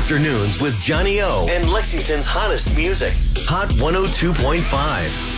Afternoons with Johnny O and Lexington's hottest music. Hot 102.5.